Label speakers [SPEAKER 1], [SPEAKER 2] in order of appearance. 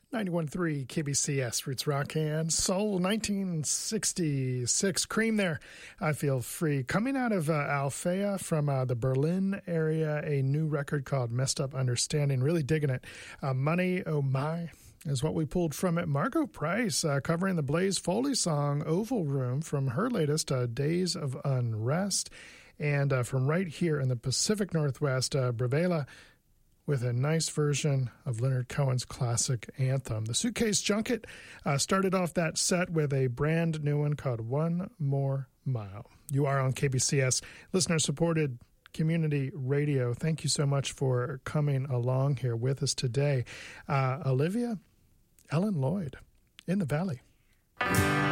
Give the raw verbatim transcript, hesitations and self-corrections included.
[SPEAKER 1] ninety-one point three K B C S, Roots Rock and Soul, nineteen sixty-six. Cream there, I Feel Free. Coming out of uh, Althea from uh, the Berlin area, a new record called Messed Up Understanding. Really digging it. Uh, Money, Oh My is what we pulled from it. Margo Price uh, covering the Blaze Foley song Oval Room from her latest uh, Days of Unrest. And uh, from right here in the Pacific Northwest, uh, Bravela with a nice version of Leonard Cohen's classic anthem. The Suitcase Junket uh, started off that set with a brand new one called One More Mile. You are on K B C S, listener-supported community radio. Thank you so much for coming along here with us today. Uh, Olivia Ellen Lloyd, In the Valley.